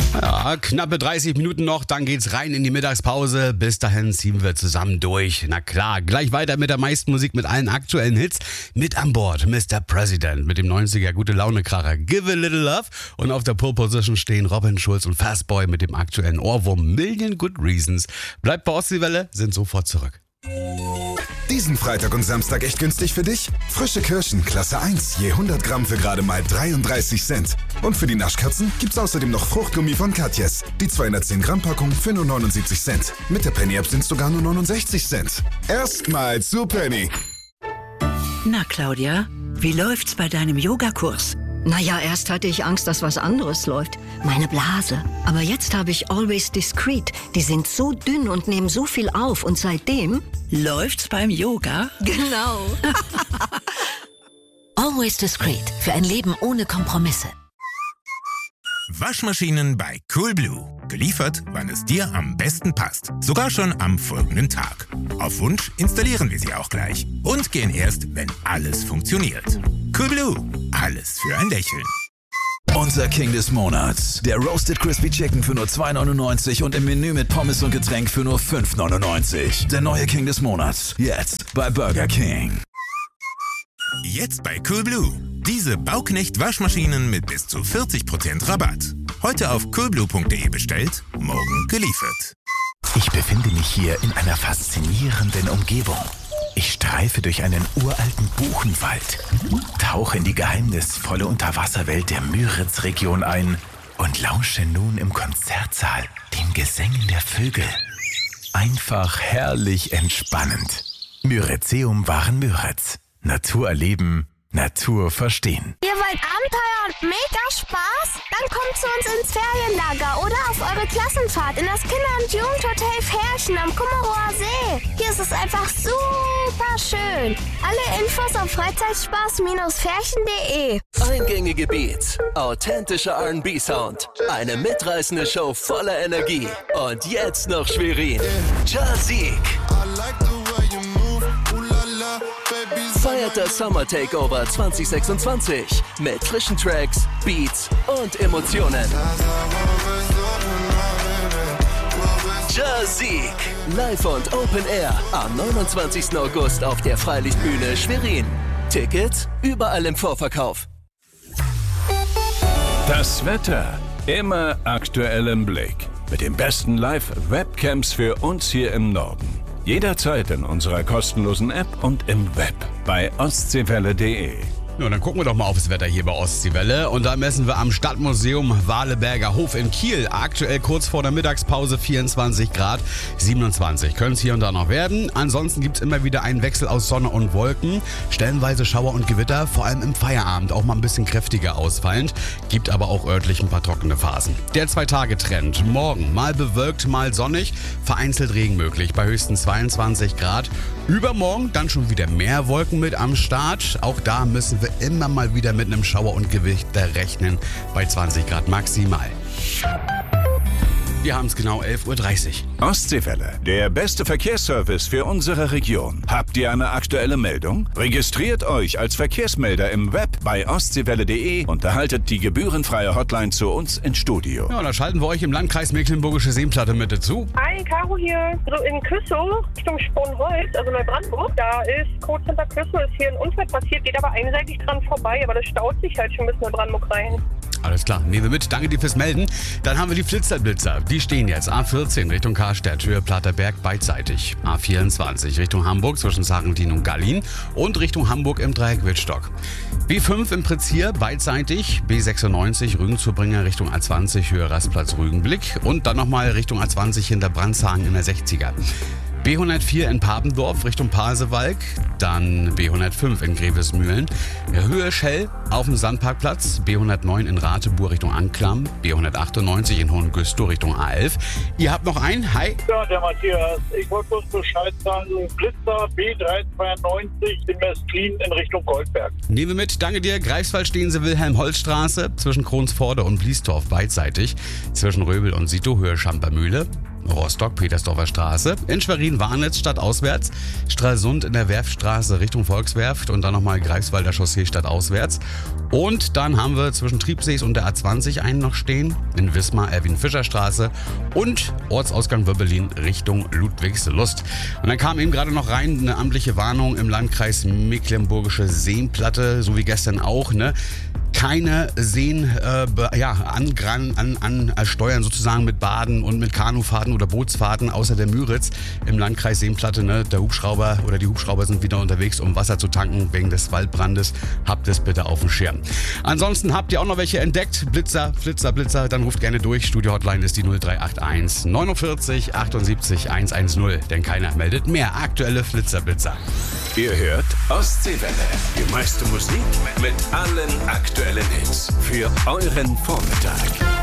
Ja, knappe 30 Minuten noch, dann geht's rein in die Mittagspause. Bis dahin ziehen wir zusammen durch. Na klar, gleich weiter mit der meisten Musik, mit allen aktuellen Hits. Mit an Bord Mr. President mit dem 90er gute Laune-Kracher Give a Little Love. Und auf der Pole Position stehen Robin Schulz und Fastboy mit dem aktuellen Ohrwurm Million Good Reasons. Bleibt bei Ostseewelle, sind sofort zurück. Diesen Freitag und Samstag echt günstig für dich? Frische Kirschen, Klasse 1, je 100 Gramm für gerade mal 33 Cent. Und für die Naschkatzen gibt's außerdem noch Fruchtgummi von Katjes. Die 210 Gramm Packung für nur 79 Cent. Mit der Penny App sind's sogar nur 69 Cent. Erstmal zu Penny. Na Claudia, wie läuft's bei deinem Yogakurs? Naja, erst hatte ich Angst, dass was anderes läuft. Meine Blase. Aber jetzt habe ich Always Discreet. Die sind so dünn und nehmen so viel auf. Und seitdem... Läuft's beim Yoga? Genau. Always Discreet. Für ein Leben ohne Kompromisse. Waschmaschinen bei Coolblue. Geliefert, wann es dir am besten passt. Sogar schon am folgenden Tag. Auf Wunsch installieren wir sie auch gleich. Und gehen erst, wenn alles funktioniert. Coolblue. Alles für ein Lächeln. Unser King des Monats. Der Roasted Crispy Chicken für nur 2,99 und im Menü mit Pommes und Getränk für nur 5,99. Der neue King des Monats. Jetzt bei Burger King. Jetzt bei Coolblue. Diese Bauknecht-Waschmaschinen mit bis zu 40% Rabatt. Heute auf coolblue.de bestellt, morgen geliefert. Ich befinde mich hier in einer faszinierenden Umgebung. Ich streife durch einen uralten Buchenwald, tauche in die geheimnisvolle Unterwasserwelt der Müritz-Region ein und lausche nun im Konzertsaal den Gesängen der Vögel. Einfach herrlich entspannend. Müritzeum waren Müritz. Natur erleben, Natur verstehen. Ihr wollt Abenteuer und mega Spaß? Dann kommt zu uns ins Ferienlager oder auf eure Klassenfahrt in das Kinder- und Jugendhotel Ferchen am Kummerower See. Hier ist es einfach super schön. Alle Infos auf freizeitspaß-ferchen.de. Eingängige Beats, authentischer R&B-Sound, eine mitreißende Show voller Energie und jetzt noch Schwerin. Jazik. Feiert das Summer Takeover 2026 mit frischen Tracks, Beats und Emotionen. Jazik, live und Open Air am 29. August auf der Freilichtbühne Schwerin. Tickets überall im Vorverkauf. Das Wetter immer aktuell im Blick. Mit den besten Live-Webcams für uns hier im Norden. Jederzeit in unserer kostenlosen App und im Web bei ostseewelle.de. Ja, dann gucken wir doch mal aufs Wetter hier bei Ostseewelle. Und da messen wir am Stadtmuseum Waleberger Hof in Kiel. Aktuell kurz vor der Mittagspause 24 Grad, 27. Können es hier und da noch werden. Ansonsten gibt es immer wieder einen Wechsel aus Sonne und Wolken. Stellenweise Schauer und Gewitter, vor allem im Feierabend auch mal ein bisschen kräftiger ausfallend. Gibt aber auch örtlich ein paar trockene Phasen. Der 2-Tage-Trend. Morgen mal bewölkt, mal sonnig. Vereinzelt Regen möglich bei höchstens 22 Grad. Übermorgen dann schon wieder mehr Wolken mit am Start. Auch da müssen wir immer mal wieder mit einem Schauer und Gewitter rechnen bei 20 Grad maximal. Wir haben es genau 11.30 Uhr. Ostseewelle, der beste Verkehrsservice für unsere Region. Habt ihr eine aktuelle Meldung? Registriert euch als Verkehrsmelder im Web bei ostseewelle.de und erhaltet die gebührenfreie Hotline zu uns ins Studio. Ja, da schalten wir euch im Landkreis Mecklenburgische Seenplatte mit dazu. Hi, Caro hier. Also in Küssow, Richtung Sponholz, also Neubrandenburg. Da ist kurz hinter Küssow ist hier ein Unfall passiert, geht aber einseitig dran vorbei, aber das staut sich halt schon bis Neubrandenburg rein. Alles klar, nehmen wir mit. Danke dir fürs Melden. Dann haben wir die Flitzerblitzer. Die stehen jetzt A14 Richtung Karstadt, Höhe Platterberg beidseitig. A24 Richtung Hamburg zwischen Sarrentin und Gallin und Richtung Hamburg im Dreieck Wittstock. B5 im Prizier beidseitig. B96 Rügen-Zurbringer Richtung A20 Höhe Rastplatz Rügenblick und dann nochmal Richtung A20 hinter Brandshagen in der 60er. B104 in Papendorf Richtung Pasewalk, dann B105 in Grevesmühlen, Höhe Schell auf dem Sandparkplatz, B109 in Ratebuhr Richtung Anklam, B198 in Hohengüstow Richtung A11. Ihr habt noch einen? Hi. Ja, der Matthias. Ich wollte bloß Bescheid sagen, Blitzer B392 in Mestlin in Richtung Goldberg. Nehmen wir mit, danke dir. Greifswald stehen sie Wilhelm-Holz-Straße zwischen Kronsforde und Bliesdorf beidseitig, zwischen Röbel und Sito Höhe Schampermühle. Rostock-Petersdorfer Straße, in Schwerin-Warnitz stadtauswärts, Stralsund in der Werftstraße Richtung Volkswerft und dann nochmal Greifswalder Chaussee stadtauswärts. Und dann haben wir zwischen Triebsees und der A20 einen noch stehen, in Wismar Erwin-Fischer-Straße und Ortsausgang Wöbbelin Richtung Ludwigslust. Und dann kam eben gerade noch rein eine amtliche Warnung im Landkreis Mecklenburgische Seenplatte, so wie gestern auch, ne? Keine Seen ansteuern sozusagen mit Baden und mit Kanufahrten oder Bootsfahrten außer der Müritz im Landkreis Seenplatte. Ne? Der Hubschrauber oder die Hubschrauber sind wieder unterwegs, um Wasser zu tanken wegen des Waldbrandes. Habt es bitte auf dem Schirm. Ansonsten habt ihr auch noch welche entdeckt? Blitzer, dann ruft gerne durch. Studio-Hotline ist die 0381 49 78 110. Denn keiner meldet mehr aktuelle Blitzer. Ihr hört Ostseewelle. Die meiste Musik mit allen aktuellen Hits für euren Vormittag.